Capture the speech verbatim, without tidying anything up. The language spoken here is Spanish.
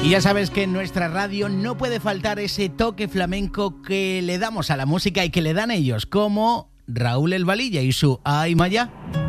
Y ya sabes que en nuestra radio no puede faltar ese toque flamenco que le damos a la música y que le dan ellos, como Raúl El Valilla y su Ay Maya.